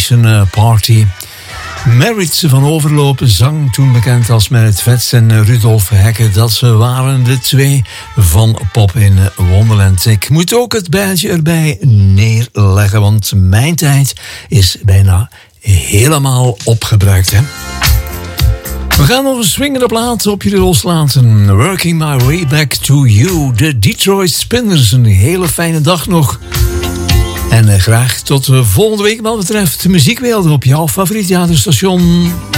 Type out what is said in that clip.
Graduation Party. Merit van Overlopen zang toen bekend als Merit Vets en Rudolf Hekke. Dat waren de twee van Pop in Wonderland. Ik moet ook het bijltje erbij neerleggen, want mijn tijd is bijna helemaal opgebruikt, hè. We gaan nog een swingende plaat op jullie loslaten. Working My Way Back to You. De Detroit Spinners. Een hele fijne dag nog. En graag tot volgende week wat betreft de muziekwereld op jouw favoriet radiostation.